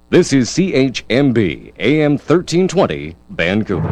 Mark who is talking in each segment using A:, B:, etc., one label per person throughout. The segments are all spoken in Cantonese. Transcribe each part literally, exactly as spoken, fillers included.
A: This is C H M B A M thirteen twenty Vancouver。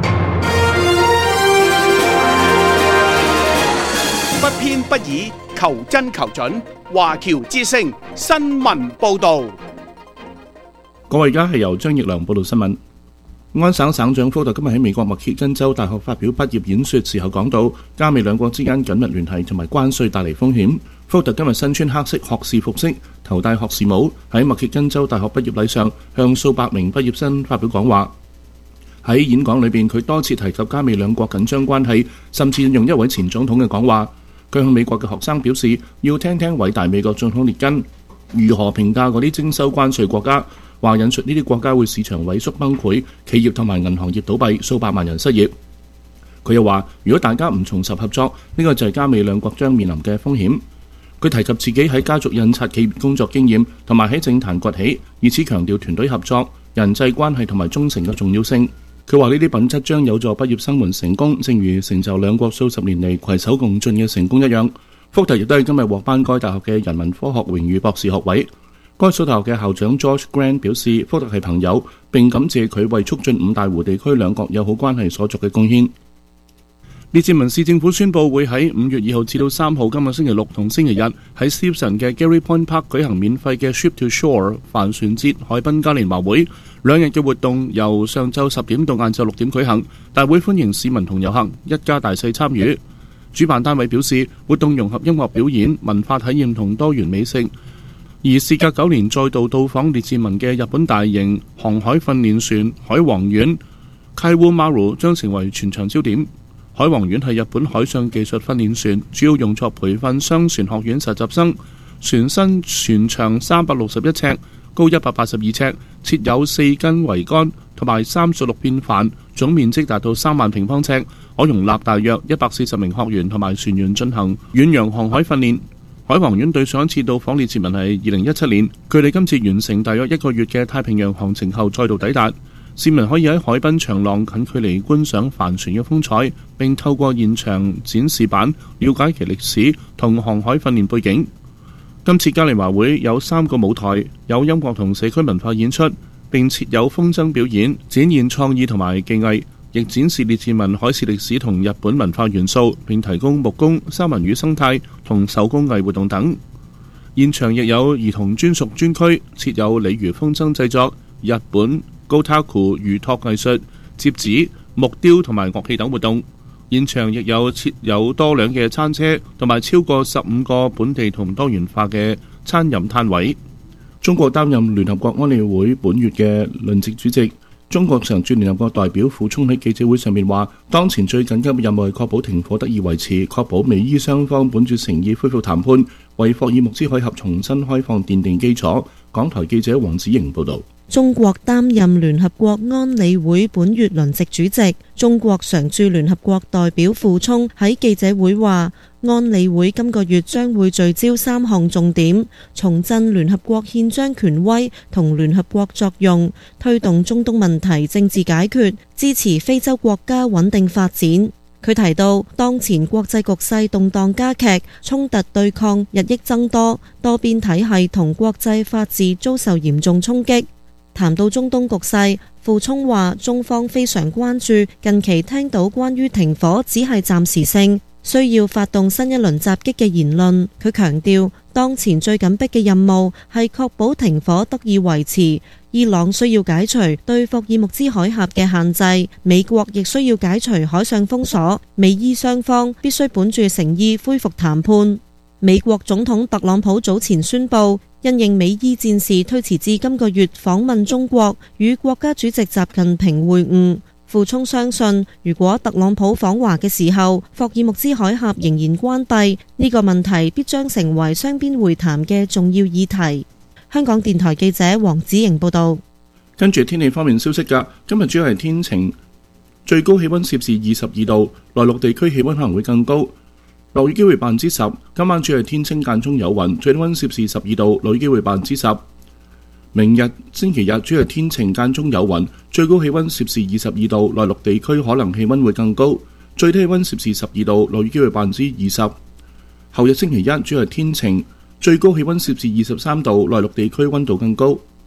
B: 不偏不倚，求真求準。華僑之聲新聞報導。
C: 各位，而家係由張奕良報道新聞。安省省長福特今日喺美國密歇根州大學發表畢業演說時候講到，加美兩國之間緊密聯繫同埋關稅帶嚟風險。福特今日身穿黑色學士服飾，頭戴學士帽，喺密歇根州大學畢業禮上向數百名畢業生發表講話。喺演講裏邊，佢多次提及加美兩國緊張關係，甚至引用一位前總統嘅講話。佢向美國嘅學生表示，要聽聽偉大美國總統列根如何評價嗰啲徵收關稅國家，話引述呢啲國家會市場萎縮崩潰，企業同埋銀行業倒閉，數百萬人失業。佢又話，如果大家唔重拾合作，呢個就係加美兩國將面臨嘅風險。佢提及自己喺家族印刷企業工作經驗，同埋喺政壇崛起，以此強調團隊合作、人際關係同埋忠誠嘅重要性。佢話呢啲品質將有助畢業生們成功，正如成就兩國數十年嚟攜手共進嘅成功一樣。福特亦都係今日獲頒該大學嘅人文科學榮譽博士學位。該所大學嘅校長 George Grant 表示，福特係朋友，並感謝佢為促進五大湖地區兩國友好關係所作嘅貢獻。列治文市政府宣布會喺五月二號至到三號，今個星期六同星期日喺 Steveston 嘅 Garry Point Park 舉行免費嘅 Ship to Shore 帆船節海濱嘉年華會。兩日嘅活動由上晝十點到晏晝六點舉行，大會歡迎市民同遊客一家大細參與。主辦單位表示，活動融合音樂表演、文化體驗同多元美食。而事隔九年再度到訪列治文嘅日本大型航海訓練船海王丸 Kaiwo Maru 將成為全場焦點。海王丸係日本海上技術訓練船，主要用作培訓商船學院實習生。船身全長三百六十一尺，高一百八十二尺，設有四根桅杆同埋三十六邊帆，總面積達到三萬平方尺，可容納大約一百四十名學員同埋船員進行遠洋航海訓練。海王丸對上一次到訪列治文係二零一七年，佢哋今次完成大約一個月嘅太平洋航程後再度抵達。市民可以喺海濱長廊近距離觀賞帆船嘅風采，並透過現場展示板了解其歷史同航海訓練背景。今次嘉年華會有三個舞台，有音樂同社區文化演出，並設有風箏表演，展現創意同埋技藝，亦展示列治文海事歷史同日本文化元素，並提供木工、三文魚生態同手工藝活動等。現場亦有兒童專屬專區，設有鯉魚風箏製作、日本Gotaku 魚托藝術、摺紙、木雕同埋樂器等活動。現場亦有設有多輛嘅餐車，同埋超過十五個本地同多元化嘅餐飲攤位。中國擔任聯合國安理會本月嘅輪值主席。中國常駐聯合國代表傅聰喺記者會上面話，當前最緊急嘅任務係確保停火得以維持，確保美伊雙方本住誠意恢復談判，為霍爾木茲海峽重新開放奠定基礎。港台記者黃子瑩報道。
D: 中國擔任聯合國安理會本月輪值主席。中國常駐聯合國代表傅聰喺記者會話，安理會今個月將會聚焦三項重點：重振聯合國憲章權威同聯合國作用，推動中東問題政治解決，支持非洲國家穩定發展。佢提到，當前國際局勢動盪加劇，衝突對抗日益增多，多邊體系同國際法治遭受嚴重衝擊。談到中東局勢，傅聰話中方非常關注近期聽到關於停火只係暫時性，需要發動新一輪襲擊嘅言論。佢強調，當前最緊迫嘅任務係確保停火得以維持。伊朗需要解除對霍爾木茲海峽嘅限制，美國亦需要解除海上封鎖，美伊雙方必須本住誠意恢復談判。美國總統特朗普早前宣布，因應美伊戰事推遲至今個月訪問中國，與國家主席習近平會晤。傅聰相信，如果特朗普訪華嘅時候，霍爾木茲海峽仍然關閉，呢個問題必將成為雙邊會談嘅重要議題。香港電台記者黃子瑩報道。
C: 跟住天氣方面消息㗎，今日主要係天晴，最高氣溫攝氏二十二度，內陸地區氣溫可能會更高。落雨機會百分之十，今晚主要係天清間中有雲，最低溫攝氏十二度，落雨機會百分之十。明日星期日主要係天晴間中有雲，最高氣溫攝氏二十二度，內陸地區可能氣溫會更高，最低氣溫攝氏十二度，落雨機會百分之二十。後日星期一主要係天晴，最高氣溫攝氏二十三度，內陸地區溫度更高。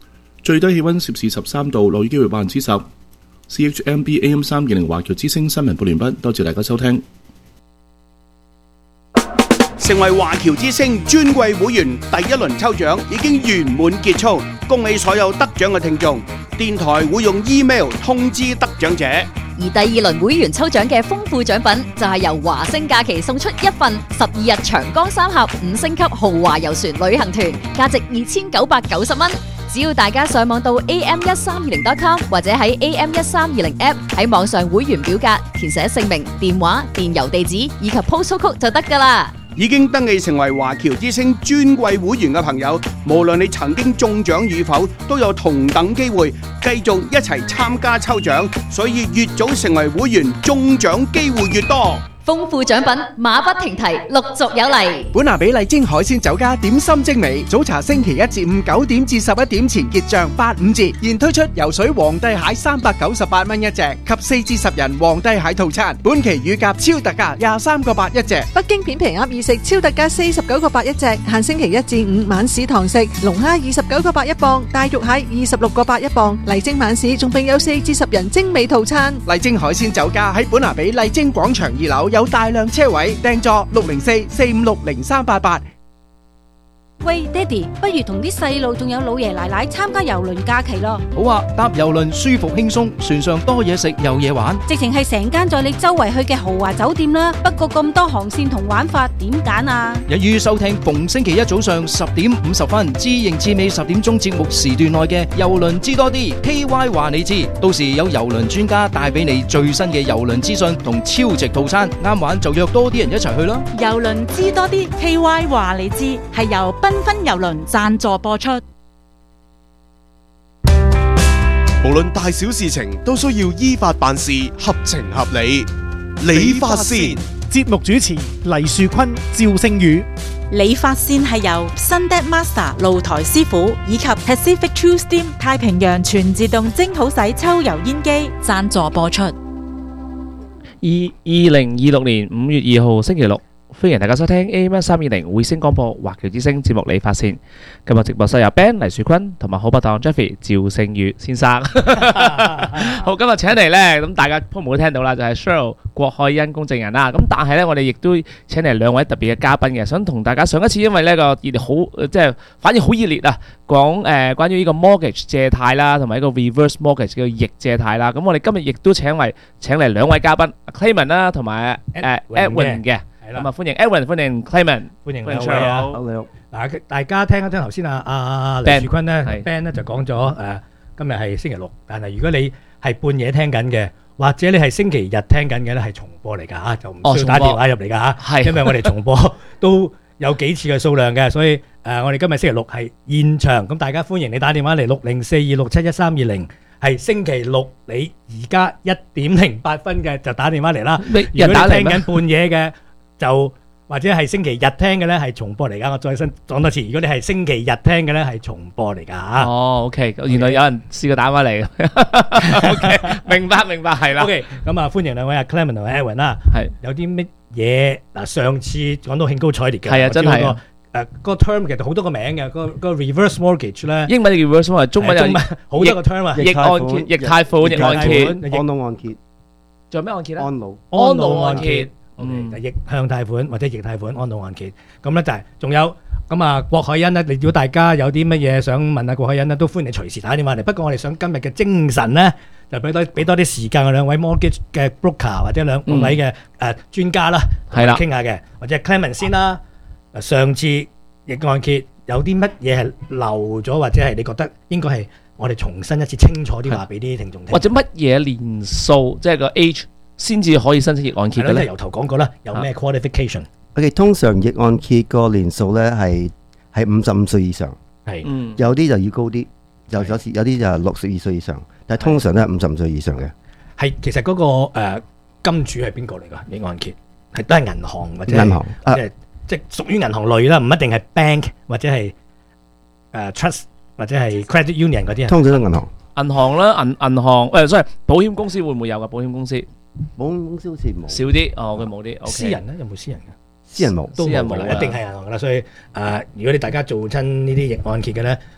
C: 最低氣温攝氏十三度，落雨機會百分之十。C H M B A M 三二零華僑之聲新聞報完畢，多謝大家收聽。
B: 成為華僑之聲尊貴會員第一輪抽獎已經圓滿結束，恭喜所有得獎嘅聽眾。電台會用 email 通知得獎者。
E: 而第二輪會員抽獎嘅豐富獎品就係由華星假期送出一份十二日長江三峽五星級豪華遊船旅行團，價值二千九百九十蚊。只要大家上網到 A M 一三二零 dot com 或者喺 A M 一三二零 app 喺網上會員表格填寫姓名、電話、電郵地址以及 postal code 就得㗎啦。
B: 已經登記成為華僑之聲尊貴會員嘅朋友，無論你曾經中獎與否，都有同等機會繼續一齊參加抽獎，所以越早成為會員，中獎機會越多。
E: 豐富獎品馬不停蹄，陸續有嚟。
F: 本拿比麗晶海鮮酒家點心精美，早茶星期一至五九點至十一點前結賬八五折，現推出游水皇帝蟹三百九十八蚊一隻及四至十人皇帝蟹套餐，本期乳鴿超特價廿三個八一隻。
G: 北京片皮鴨二食超特價四十九個八一隻，限星期一至五晚市堂食，龍蝦二十九個八一磅，大肉蟹二十六個八一磅。麗晶晚市仲並有四至十人精美套餐。
F: 麗晶海鮮酒家喺本拿比麗晶廣場二樓。有大量車位，訂座六零四四五六零三八八。
H: 喂，爹哋，不如同啲細路仲有老爺奶奶參加郵輪假期咯。
I: 好啊，搭郵輪舒服輕鬆，船上多嘢食有嘢玩，
H: 直情係成間載你周圍去嘅豪華酒店啦。不過咁多航線同玩法，點揀啊？
I: 一於收聽逢星期一早上十點五十分，知認知尾十點鐘節目時段內嘅郵輪知多啲 K Y 話你知，到時有郵輪專家帶俾你最新嘅郵輪資訊同超值套餐，啱玩就約多啲人一齊去啦。
J: 郵輪知多啲 K Y 話你知係由繽紛郵輪贊助播出。
K: 無論大小事情都需要依法辦事，合情合理。理髮線
L: 節目主持黎樹坤、趙聖宇。
J: 理髮線係由 Sundet Master 露台師傅以及 Pacific True Steam 太平洋全自動蒸好洗抽油煙機贊助播出。
M: 二二零二六年五月二號星期六，歡迎大家收聽 A M 三二零匯星廣播華僑之聲節目理髮線。今日直播室有 Ben 黎樹坤同埋好拍檔 Jeffrey 趙聖宇先生。好，今日請嚟咧，咁大家鋪冇都聽到啦，就係 Cheryl 郭海欣公證人啦。咁但係咧，我哋亦都請嚟兩位特別嘅嘉賓嘅，想同大家上一次因為呢個熱烈好即係反而好熱烈啊，講誒關於呢個 mortgage 借貸啦，同埋一個 reverse mortgage 嘅逆借貸啦。咁我哋今日亦都請嚟請嚟兩位嘉賓 Clayman 啦，同埋誒 Edwin 嘅。咁啊，歡迎 Edwin，歡迎 Clayman，
N: 歡迎兩位啊！好你好。嗱，大家聽一聽頭先啊，阿黎樹坤咧 ，Ben 咧就講咗誒，今日係星期六，但係如果你係半夜聽緊嘅，或者你係星期日聽緊嘅咧，係重播嚟㗎嚇，就唔需要打電話入嚟㗎嚇，因為我哋重播都有幾次嘅數量嘅，所以誒，我哋今日星期六係現場，咁大家歡迎你打電話嚟六零四二六七一三二零。係星期六，你而家一點零八分嘅就打電話嚟啦。如果你聽緊半夜嘅，就或者係星期日聽嘅咧，係重播嚟噶。我再新講多次，如果你係星期日聽嘅咧，係重播嚟噶吓。
M: 哦 ，OK， 原來有人試過打翻嚟。OK， 明白明白，係啦。
N: OK， 咁啊，歡迎兩位阿 Clayman 同埋 Edwin 啦。係有啲乜嘢嗱？上次講到興高采烈嘅，
M: 係啊，真係。
N: 誒，個 term 其實好多個名嘅，個個 reverse mortgage 咧，
M: 英文叫 reverse mortgage，中文有
N: 好多個 term 啊，
M: 逆按揭、逆貸款、逆按揭、
O: 安老按揭，
M: 仲有咩按揭咧？
O: 安老
N: 安老按揭。嗯，逆向貸款或者逆貸款安老按揭，咁咧就係仲有咁啊，郭海欣咧，你如果大家有啲乜嘢想問下郭海欣咧，都歡迎你隨時打電話嚟。不過我哋想今日嘅精神咧，就俾多俾多啲時間兩位 mortgage 嘅 broker 或者兩位嘅誒專家啦，係啦，傾下嘅，或者 Clayman 先啦。上次逆按揭有啲乜嘢係漏咗，或者係你覺得應該係我哋重新一次清楚啲話俾啲聽眾聽，
M: 或者乜嘢年數，即係個 age。先至可以申請逆按揭嘅咧。
N: 由頭講過啦，有咩 qualification？OK，
O: 通常逆按揭個年數咧係係五十五歲以上，係，有啲就要高啲，有有時有啲就係六十二歲以上，但係通常都係五十五歲以上嘅。
N: 係其實嗰個誒金主係邊個嚟㗎？逆按揭係都係銀行或者
O: 銀行，
N: 即係即係屬於銀行類啦，唔一定係 bank 或者係誒 trust 或者係 credit union 嗰啲啊。
O: 通常都銀行。
M: 銀行啦，銀銀行誒，sorry，保險公司會唔會有㗎？保險公司？
O: 保險公司好似冇，
M: 少啲哦，佢冇啲。
N: 私人咧有冇私人嘅？
O: 私人冇，
N: 都冇啦，一定係銀行噶啦。所以誒，如果你大家做親呢啲逆按揭嘅咧，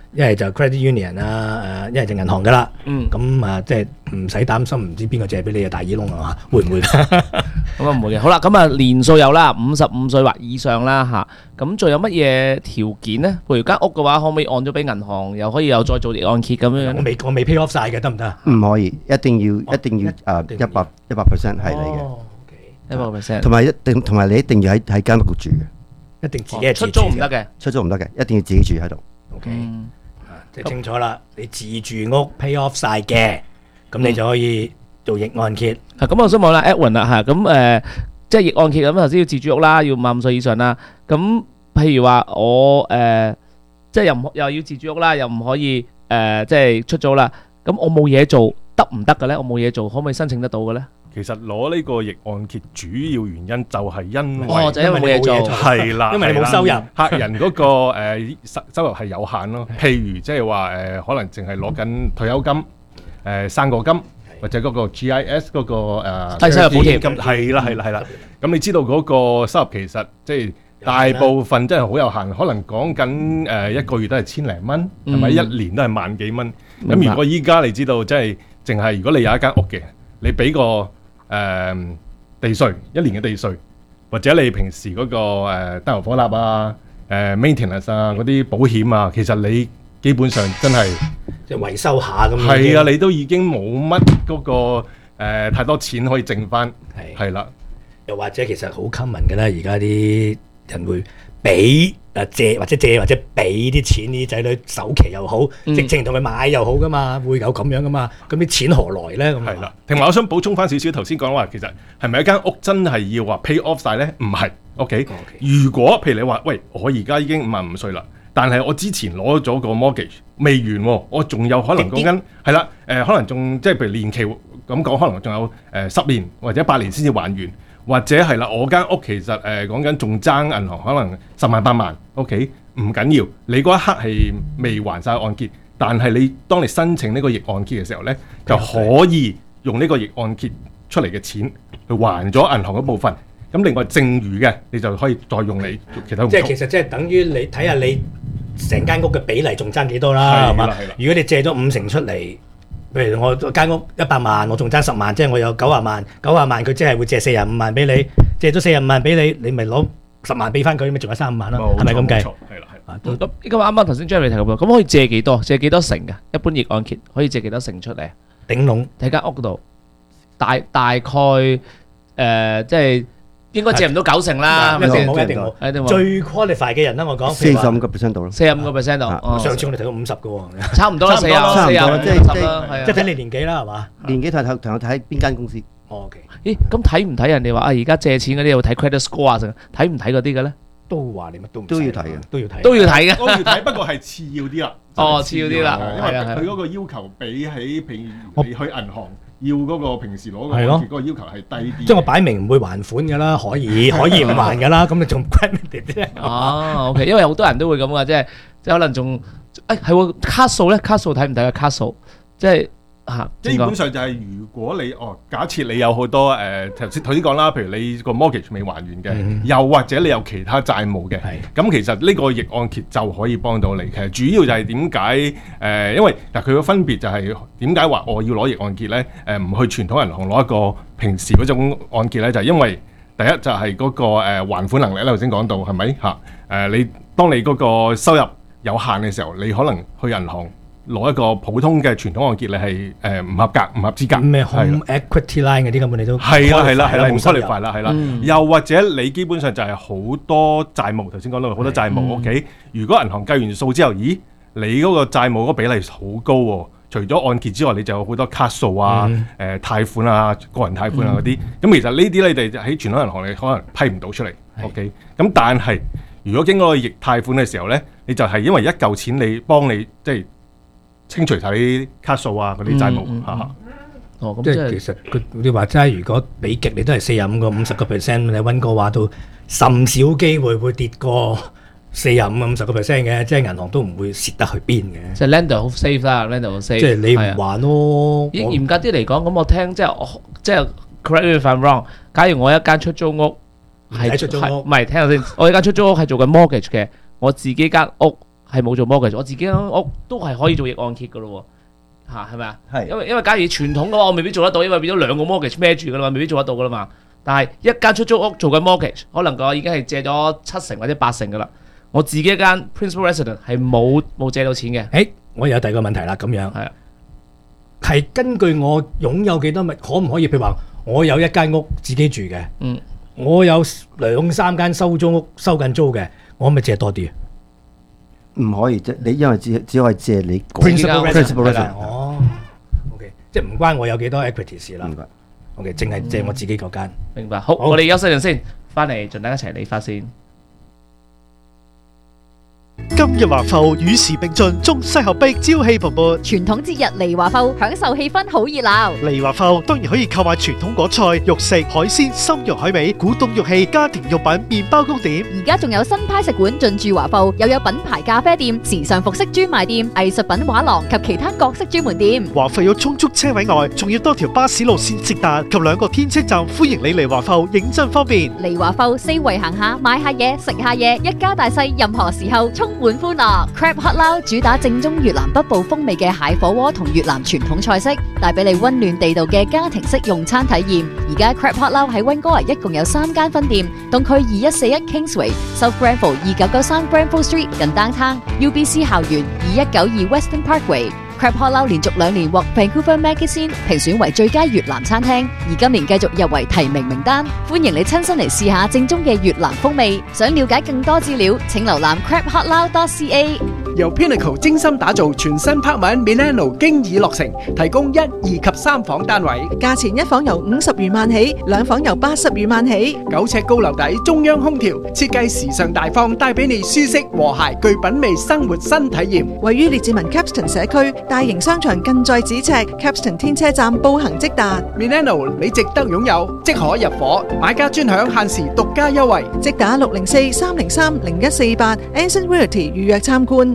N: 一係就 credit union 啊，誒一係就銀行噶啦。
M: 嗯，
N: 咁啊，即係唔使擔心，唔知邊個借俾你啊大耳窿啊嘛，會唔會？咁
M: 啊唔會嘅。好啦，咁啊年數有啦，五十五歲或以上啦嚇。咁仲有乜嘢條件咧？譬如間屋嘅話，可唔可以按咗俾銀行，又可以又再做啲按揭咁樣？
N: 我未我未 pay off 曬嘅，得唔得？
O: 唔可以，一定要一定要誒一百一百 percent 係你嘅。
M: 一百 percent，同
O: 埋一定同埋你一定要喺喺間屋度住嘅，
N: 一定自己係
M: 出租唔得嘅，
O: 出租唔得嘅，一定要自己住喺度。
N: OK，即係清楚啦。你自住屋 pay off 曬嘅，咁你就可以做逆按揭。
M: 係咁，我想問啦 Edwin 啦嚇，咁誒即係逆按揭咁頭先要自住屋啦，要五十五歲以上啦。咁譬如話我誒即係又唔又要自住屋啦，又唔可以誒即係出租啦。咁我冇嘢做得唔得嘅咧？我冇嘢做，可唔可以申請得到嘅咧？
P: 其實攞呢個逆按揭主要原因就係因為
M: 哦，就因為冇嘢做，
P: 係啦，
N: 因為你冇收入，
P: 客人嗰個誒收收入係有限咯。譬如即係話誒，可能淨係攞緊退休金、誒生果金或者嗰個 G I S 嗰個誒
M: 低收入補貼金，
P: 係啦係啦係啦。咁你知道嗰個收入其實即係大部分真係好有限，可能講緊誒一個月都係千零蚊，係咪一年都係萬幾蚊？咁如果依家你知道即係淨係如果你有一間屋嘅，你俾個誒、呃、地稅一年嘅地稅，或者你平時嗰、那個誒燈油火蠟啊、誒、呃、maintenance 啊嗰啲保險啊，其實你基本上真係
N: 即係維修下咁樣。
P: 係啊，你都已經冇乜嗰個、呃、太多錢可以剩翻。係係啦，
N: 又或者其實好 common 嘅啦，而家啲人會俾誒借或者借或者俾啲錢啲仔女首期又好，嗯、直情同佢買又好噶嘛，會有咁樣噶嘛，咁啲錢何來咧？咁
P: 係啦，同埋我想補充翻少少頭先講話，其實係咪一間屋真係要話 pay off 晒咧？唔係 ，OK。如果譬如你話，喂，我而家已經五十五歲啦，但係我之前攞咗個 mortgage 未完喎，我仲有可能講緊係啦，誒、呃、可能仲即係譬如年期咁講，可能仲有誒、呃、十年或者八年先至還完。或者係啦，我間屋其實誒講緊仲爭銀行可能十萬八萬 ，OK 唔緊要，你嗰一刻係未還晒按揭，但係你當你申請呢個逆按揭嘅時候咧，就可以用呢個逆按揭出嚟嘅錢去還咗銀行嗰部分，咁另外剩餘嘅你就可以再用你其他。
N: 即係其實即係等於你睇下你成間屋嘅比例仲爭幾多啦，係嘛？如果你借咗五成出嚟。譬如我間屋一百萬，我仲爭十萬，即係我有九十萬，九十萬佢即係會借四十五萬俾你，借咗四十五萬俾你，你咪攞十萬俾翻佢，咪仲有三十五萬咯，係咪咁計？
P: 係啦係。
M: 咁咁啱啱頭先 Jeremy 提過，咁可以借幾多？借幾多成㗎？一般逆按揭可以借幾多成出嚟？
N: 頂籠
M: 喺間屋度，大大概誒、呃、即係。應該借唔到九成啦，
N: 一定冇，一定冇。最 qualify 嘅人啦，我講
O: 四十五個 percent 度咯，
M: 四十五個 percent 度。
N: 上次我哋睇到五十個喎，
M: 差唔多啦，四十，
O: 差唔多啦，即
N: 係即係睇你年紀啦，係嘛？
O: 年紀同同我睇邊間公司。
N: 哦 OK。
M: 咦，咁睇唔睇人哋話啊？而家借錢嗰啲要睇 credit score 啊，睇唔睇嗰啲嘅咧？
N: 都話你乜都
O: 都要睇嘅，
N: 都要睇，
M: 都要睇嘅，
P: 都要睇。不過係次要啲啦。
M: 哦，次要啲啦，
P: 因為佢嗰個要求比起譬如你去銀行。要嗰個平時攞個嗰個要求係低啲，
N: 即係我擺明唔會還款㗎啦，可以可以唔還㗎啦，咁你仲 credit 啫？
M: 哦 ，OK，因為好多人都會咁噶，即係即係可能仲誒係喎卡數咧，卡數睇唔睇啊？卡數即係嚇，
P: 基本上就係如果你哦，假設你有好多誒頭先頭先講啦，譬如你個 mortgage 未還完嘅，嗯、又或者你有其他債務嘅，咁其實呢個逆按揭就可以幫到你。其實主要就係點解誒？因為嗱佢個分別就係點解話我要攞逆按揭咧？誒、呃、唔去傳統銀行攞一個平時嗰種按揭咧，就係、是、因為第一就係嗰、那個誒、呃、還款能力咧，頭先講到係咪嚇？誒、呃、你當你嗰個收入有限嘅時候，你可能去銀行。攞一個普通嘅傳統按揭你係誒唔合格唔合資格
N: 咩 home equity line 嗰啲根本你都
P: 係啦係啦係啦唔 qualify 啦係啦，又或者你基本上就係好多債務，頭先講到好多債務 OK，如果銀行計完數之後，咦你嗰個債務嗰個比例好高喎，除咗按揭之外，你就有好多卡數啊誒貸款啊個人貸款啊嗰啲，咁其實呢啲你哋喺傳統銀行你可能批唔到出嚟 OK，咁但係如果經過逆貸款嘅時候咧，你就係因為一嚿錢你幫你即係。清除晒啲卡數啊，嗰啲債務嚇。嗯嗯嗯、
N: 哦，咁即係其實佢你話齋，如果比極你都係四十五個五十個 percent，你溫哥話到甚少機會會跌過四十五五十個 percent 嘅，即係銀行都唔會蝕得去邊嘅。
M: 即係 lender 好 safe 啦 ，lender 好 safe。
N: 即係你唔還咯。
M: 嚴嚴格啲嚟講，咁我聽即係即係 correct me if I'm wrong。假如我一間出租屋係
N: 出租屋，
M: 唔係聽下先，我一間出租屋係做緊 mortgage 嘅，我自己間屋。 係冇做 mortgage，我自己間屋都係可以做逆按揭噶咯喎，嚇係咪啊？係，因為因為假如傳統嘅話，我未必做得到，因為變咗兩個 mortgage 孭住噶啦嘛，未必做得到噶啦嘛。但係一間出租屋做緊 mortgage，可能個已經係借咗七成或者八成噶啦。我自己一間 principal resident 係冇冇借到錢嘅。
N: 誒，我有第二個問題啦，咁樣係啊，係根據我擁有幾多物，可唔可以譬如話我有一間屋自己住嘅，嗯，我有兩三間收租屋收緊租嘅，我可唔可以借多啲？
O: 唔可以啫，你因為只只可以借你
N: principal resident。哦 ，OK， 即係唔關我有幾多 equity 事啦。OK， 淨係借我自己嗰間。
M: 明白。好，我哋休息陣先，翻嚟盡大家一齊理髮先。
L: 今日華埠與時並進，中西合璧，朝氣蓬勃。
E: 傳統節日嚟華埠，享受氣氛好熱鬧。
L: 嚟華埠當然可以購買傳統果菜、肉食、海鮮、參肉海味、古董玉器、家庭用品、麵包糕點。
E: 而家仲有新派食館進駐華埠，又有品牌咖啡店、時尚服飾專賣店、藝術品畫廊及其他各式專門店。
L: 華埠有充足車位外，仲要多條巴士路線直達及兩個天車站，歡迎你嚟華埠，認真方便。
E: 嚟華埠四圍行下，買下嘢，食下嘢，一家大細任何時候充滿歡樂。Crab Hot Lao 主打正宗越南北部風味嘅蟹火鍋同越南傳統菜式，帶俾你溫暖地道嘅家庭式用餐體驗。而家 Crab Hot Lao 喺溫哥華一共有三間分店，東區二一四一 Kingsway、South Granville 二九九三 Granville Street 近 Downtown、U B C 校園二一九二 Western Parkway。Crab Hot Lao 連續兩年獲 Vancouver Magazine 評選為最佳越南餐廳，而今年繼續入圍提名名單。歡迎你親身嚟試下正宗嘅越南風味。想了解更多資料，請瀏覽 crab hot lao dot c a。
F: 由 Pinnacle 精心打造全新拍文 Milano 經已落成，提供一、二及三房單位，
G: 價錢一房由五十餘萬起，兩房由八十餘萬起。
F: 九尺高樓底，中央空調，設計時尚大方，帶俾你舒適和諧具品味生活新體驗。
G: 位於列治文 Capston 社區，大型商場近在咫尺 ，Capston 天車站步行即達。
F: Milano 你值得擁有，即可入伙，買家專享限時獨家優惠，
G: 即打六零四三零三零一四八 Anson Realty 預約參觀。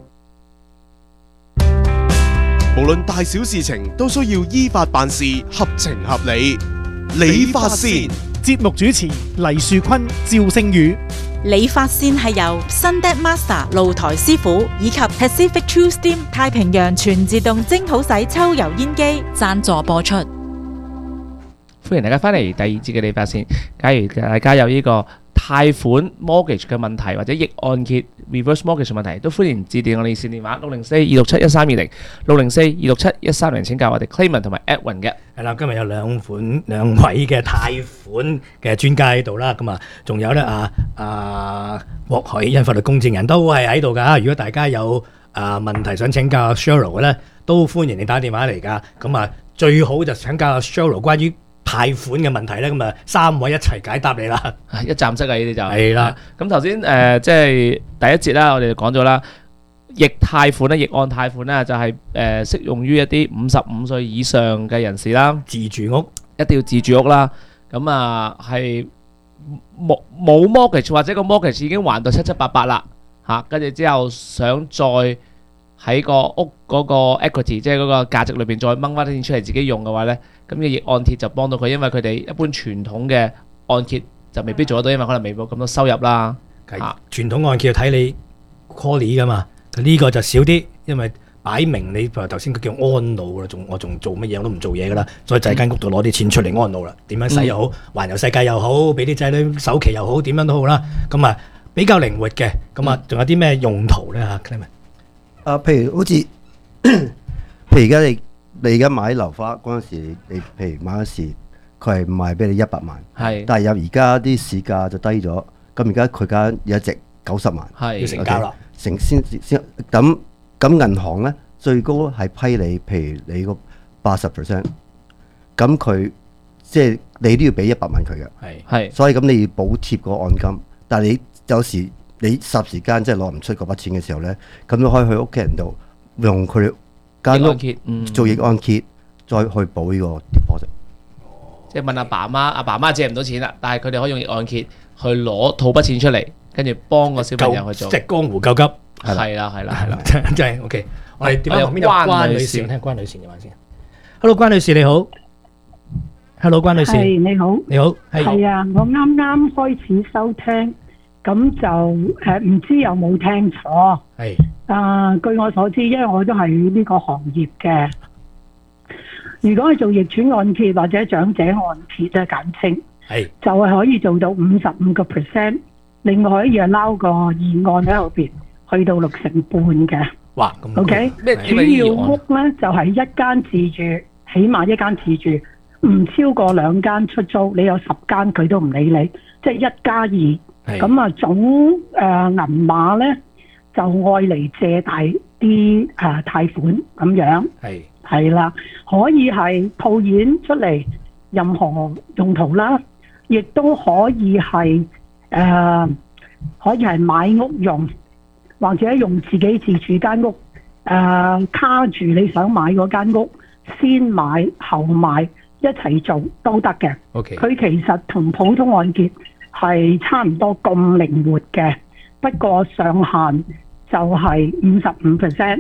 K: 無論大小事情都需要依法辦事，合情合理。理髮線
L: 節目主持黎樹坤、趙星宇。
J: 理髮線係由 Sundet Master 露台師傅以及 Pacific True Steam 太平洋全自動蒸好洗抽油煙機贊助播出。
M: 歡迎大家翻嚟第二節嘅理髮線。假如大家有呢個貸款 mortgage 嘅問題或者逆按揭 reverse mortgage 嘅問題，都歡迎致電我哋線電話六零四二六七一三二零六零四二六七一三零，請教我哋 Clayman 同埋 Edwin 嘅。
N: 係啦，今日有兩款兩位嘅貸款嘅專家喺度啦，咁啊，仲有咧啊啊郭海欣法律公證人都係喺度噶。如果大家有啊問題想請教 Cheryl 嘅咧，都歡迎你打電話嚟噶。咁啊，最好就請教 Cheryl 關於貸款嘅問題咧，咁啊三位一齊解答你啦，
M: 一站式啊！呢啲就
N: 係啦。
M: 咁頭先誒，即係第一節啦，我哋就講咗啦，逆貸款咧、逆按貸款咧，就係誒適用於一啲五十五歲以上嘅人士啦，
N: 自住屋
M: 一定要自住屋啦。咁啊係冇冇 mortgage 或者個 mortgage 已經還到七七八八啦嚇，跟住之後想再喺個屋嗰個 equity，即係嗰個價值裏邊再掹翻啲錢出嚟自己用嘅話咧，咁嘅逆按揭就幫到佢，因為佢哋一般傳統嘅按揭就未必做得到，因為可能未冇咁多收入啦。
N: 啊，傳統按揭要睇你 quality 噶嘛，呢個就少啲，因為擺明你譬如頭先佢叫安老啦，仲我仲做乜嘢我都唔做嘢噶啦，所以就喺間屋度攞啲錢出嚟安老啦，點樣使又好，環遊世界又好，俾啲仔女首期又好，點樣都好啦。咁啊比較靈活嘅，咁啊仲有啲咩用途咧嚇 Clayman？
O: 啊，譬如好似，譬如而家你你而家買樓花嗰陣時，你譬如買嗰時佢係賣俾你一百萬，
M: 係，
O: 但係有而家啲市價就低咗，咁而家佢間有一值九十萬，
M: 係
N: 要成交啦，
O: 成先先咁咁銀行咧最高係批你，譬如你個八十 percent，咁佢即係你都要俾一百萬佢嘅，
N: 係
M: 係，
O: 所以咁你要補貼個按金，但係你有時。你霎時間即係攞唔出嗰筆錢嘅時候咧，咁都可以去屋企人度用佢間屋做逆按揭，再去補呢個 deposit。
M: 即係問阿爸阿媽，阿爸阿媽借唔到錢啦，但係佢哋可以用逆按揭去攞套筆錢出嚟，跟住幫個小朋友去做。
N: 即係江湖救急。
M: 係啦係啦係啦，
N: 真係 OK。我哋點解旁邊有關女士？聽關女士嘅話先。Hello， 關女士你好。Hello， 關女士。
Q: 係你好。
N: 你好。
Q: 係啊，我啱啱開始收聽。 咁就誒唔知有冇聽錯？
N: 係
Q: 啊，據我所知，因為我都係呢個行業嘅。如果係做逆轉按揭或者長者按揭咧，簡稱
N: 係
Q: 就係可以做到五十五個 percent，另外可以係撈個二按喺後邊，去到六成半嘅。
N: 哇咁
Q: OK，主要屋咧就係、是、一間自住，起碼一間自住，唔超過兩間出租。你有十間佢都唔理你，即係一加二。咁啊總誒、呃、銀碼咧就愛嚟借大啲誒貸款咁樣。
N: 係
Q: 係啦，可以係套現出嚟任何用途啦，亦都可以係誒、呃、可以係買屋用。或者用自己自住間屋，誒、呃、卡住你想買嗰間屋，先買後賣一齊做都得嘅。
N: OK，
Q: 佢其實同普通按揭係差唔多咁靈活嘅，不過上限就係五十五 percent。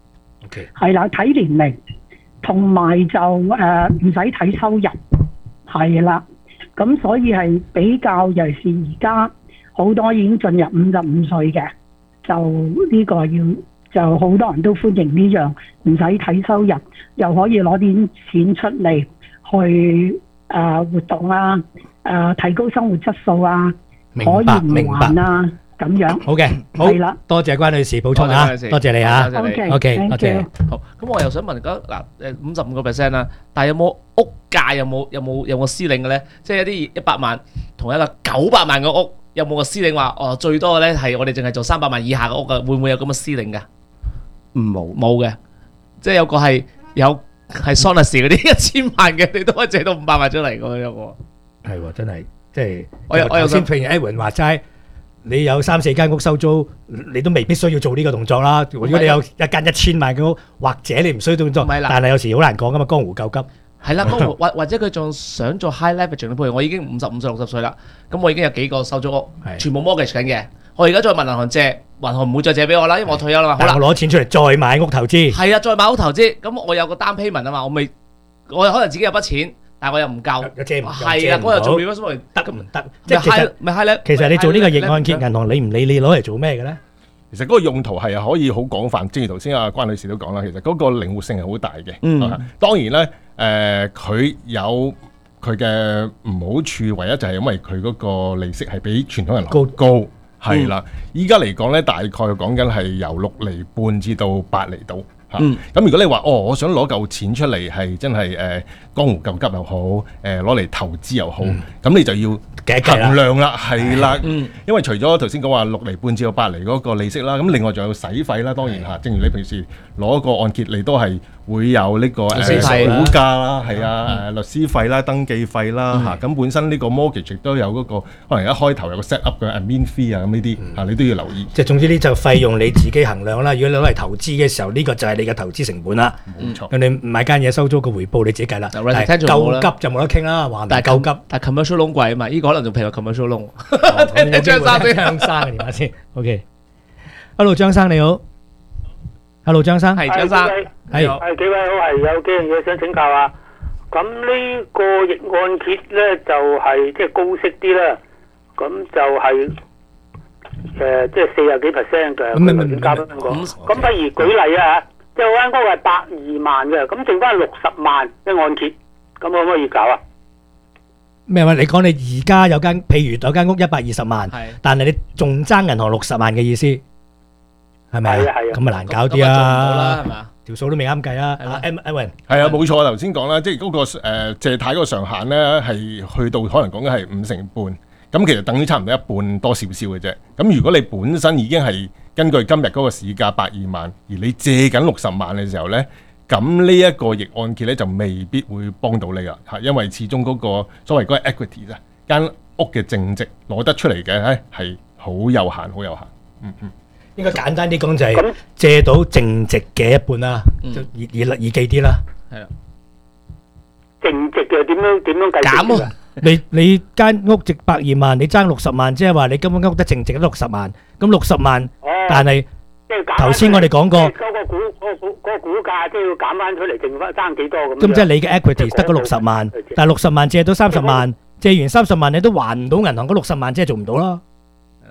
N: OK，
Q: 係啦，睇年齡，同埋就誒唔使睇收入，係啦。咁所以係比較，尤其是而家好多已經進入五十五歲嘅。就呢個要就好多人都歡迎呢樣，唔使睇收入，又可以攞啲錢出嚟去誒、呃、活動啊，誒、呃、提高生活質素啊，可以唔還啊咁樣。
N: 好嘅，好係啦，多謝關女士補充啊，多謝你啊 ，OK， 多謝。
M: 好，咁我又想問嗰嗱誒五十五個 percent 啦，但係有冇屋價有冇有冇有冇司令嘅咧？即係一啲一百萬同一個九百萬嘅屋。有冇個司令話哦最多嘅咧係我哋淨係做三百萬以下嘅屋嘅，會唔會有咁嘅司令㗎？
O: 冇
M: 冇嘅，即係有個係有係 Sonas 嗰啲一千萬嘅，你都可以借到五百萬出嚟咁樣喎。
N: 係喎，真係即係
M: 我有我有
N: 先譬如 Edwin 話齋，你有三四間屋收租，你都未必需要做呢個動作啦。如果你有一間一千萬嘅屋，或者你唔需要動作，但係有時好難講㗎嘛，江湖救急。
M: 係啦，或或者佢仲想做 high leverage，譬如我已經五十五歲六十歲啦，咁我已經有幾個收租屋，全部 mortgage 緊嘅。我而家再問銀行借，銀行唔會再借俾我啦，因為我退休啦嘛。好啦，
N: 我攞錢出嚟再買屋投資。
M: 係啊，再買屋投資，咁我有個 down payment啊嘛，我未，我可能自己有筆錢，但係我又唔夠，
N: 借唔
M: 係啦，我又做 reverse
N: 得唔得？即係其實
M: 咪 high 咧？
N: 其實你做呢個逆按揭，銀行理唔理你攞嚟做咩嘅咧？
P: 其實嗰個用途係可以好廣泛，正如頭先阿關女士都講啦，其實嗰個靈活性係好大嘅。嗯，當然咧，誒、呃、佢有佢嘅唔好處，唯一就係因為佢嗰個利息係比傳統銀行高，係啦。依家嚟講咧，大概講緊係由六厘半至到八厘度。嚇、嗯，咁如果你話哦，我想攞嚿錢出嚟係真係誒、呃、江湖救急又好，誒攞嚟投資又好，咁、嗯、你就要衡量啦，係啦，因為除咗頭先講話六厘半至到八厘嗰個利息啦，咁另外仲有使費啦，當然嚇，正如你平時攞個按揭你都係會有呢、這個誒估價啦，係啊，誒律師費啦、登記費啦嚇，咁、嗯、本身呢個 mortgage 亦都有嗰、那個可能一開頭有個 set up 嘅 admin fee 啊，咁呢啲嚇你都要留意。
N: 即係總之呢就費用你自己衡量啦。如果你攞嚟投資嘅時候，呢、這個就係你嘅投資成本啦。冇錯。咁你買間嘢收租個回報你自己計啦。救急就冇得傾啦，話但係救急，
M: 但係 commercial loan 貴啊嘛，呢、這個可能仲平過 commercial loan。
N: 聽聽張生先，張生嘅電話先。OK，Hello 張生你好。Hello 張生，
M: 係張生，
N: 係
R: 係幾位好，係有幾樣嘢想請教啊。咁呢個逆按揭咧就係即係高息啲啦，咁就係誒即係四十幾 percent 嘅。咁點交俾我？咁不如舉例啊，即係間屋係百二萬嘅，咁剩翻六十萬嘅按揭，咁可唔可以搞啊？
N: 咩話？你講你而家有間，譬如有間屋一百二十萬，但係你仲爭銀行六十萬嘅意思？係咪啊？咁咪難搞啲啊！係嘛？條數都未啱計啊！阿 Evan
P: 係啊，冇錯，頭先講啦，即係嗰個誒借貸嗰個上限咧，係去到可能講緊係五成半，咁其實等於差唔多一半多少少嘅啫。咁如果你本身已經係根據今日嗰個市價百二萬，而你借緊六十萬嘅時候咧，咁呢一個逆按揭咧就未必會幫到你啦嚇，因為始終嗰個所謂嗰個 equity 啊，間屋嘅淨值攞得出嚟嘅咧係好有限，好有限。嗯嗯。
N: 應該簡單啲講就係借到淨值嘅一半啦，就易易易記啲啦。係啦，
R: 淨值嘅點樣點樣計減啊？
N: 你你間屋值百二萬，你爭六十萬，即係話你根本間屋得淨值得六十萬，咁六十萬，但係頭先我哋講過，
R: 嗰個股嗰個股嗰個股價即係要減翻出嚟，剩翻爭幾多咁。
N: 咁即係你嘅 equity 得嗰六十萬，但係六十萬借到三十萬，借完三十萬你都還唔到銀行嗰六十萬，即係做唔到咯。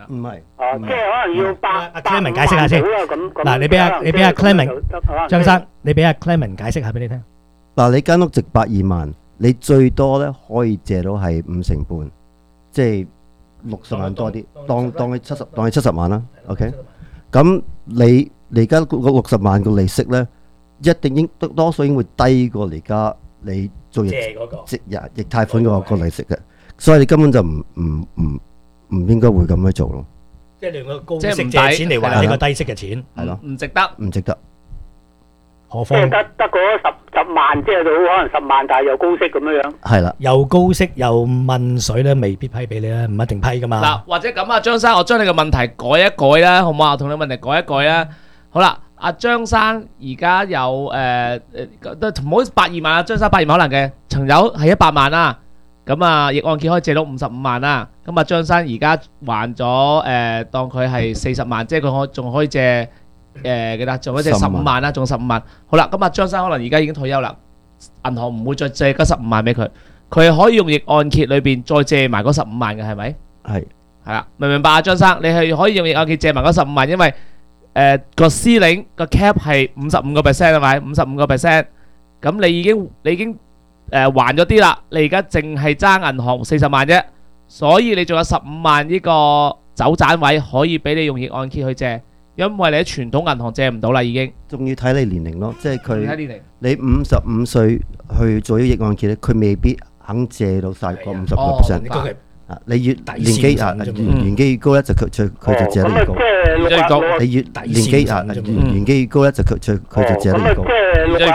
O: 唔係，
R: 哦，即係可能要百
N: 阿 Clement 解釋下先。嗱，你俾阿你俾阿 Clement 張生，你俾阿 Clement 解釋下俾你聽。
O: 嗱，你間屋值百二萬，你最多咧可以借到係五成半，即係六十萬多啲，當當佢七十，當佢七十萬啦。OK，咁你你而家個六十萬個利息咧，一定應多多數應會低過而家你做逆逆逆貸款個個利息嘅，所以你根本就唔唔唔唔應該會咁樣做咯。
N: 即係你用個高息借錢嚟還呢個低息嘅錢，
O: 係咯，
M: 唔值得，
O: 唔值得。
N: 何
R: 即係得得嗰十十萬，即係到可能十萬，但係又高息咁樣樣。
O: 係啦，
N: 又高息又問水咧，未必批俾你咧，唔一定批噶嘛。
M: 嗱，或者咁啊，張生，我將你嘅問題改一改啦，好唔好啊？同你問題改一改啦。好啦，阿張生而家有誒誒，都唔好百二萬啊，張生百二萬可能嘅，層樓係一百萬啦。咁啊，逆按揭可以借到五十五萬啦。咁啊，張生而家還咗誒，當佢係四十萬，即係佢可仲可以借。誒幾多？仲有隻十五萬啦，仲有十五萬。好啦，咁啊，張生可能而家已經退休啦，銀行唔會再借嗰十五萬俾佢，佢可以用逆按揭裏邊再借埋嗰十五萬嘅，係咪？
O: 係
M: 係啦，明唔明白啊？張生，你係可以用逆按揭借埋嗰十五萬，因為誒個 ceiling 個 cap 係五十五個 percent 係咪？五十五個 percent，咁你已經你已經誒還咗啲啦，你而家淨係爭銀行四十萬啫，所以你仲有十五萬呢個走盞位可以俾你用逆按揭去借。因為你喺傳統銀行借唔到啦，已經。
O: 仲要睇你年齡咯，即係佢。
M: 睇年齡。你
O: 五十五歲去做呢個逆按揭咧，佢未必肯借到晒個五十個 percent。啊，你越年紀啊年紀越高咧，就佢佢佢就借得越高。你越年紀啊年紀越高咧，就佢佢佢就借得越高。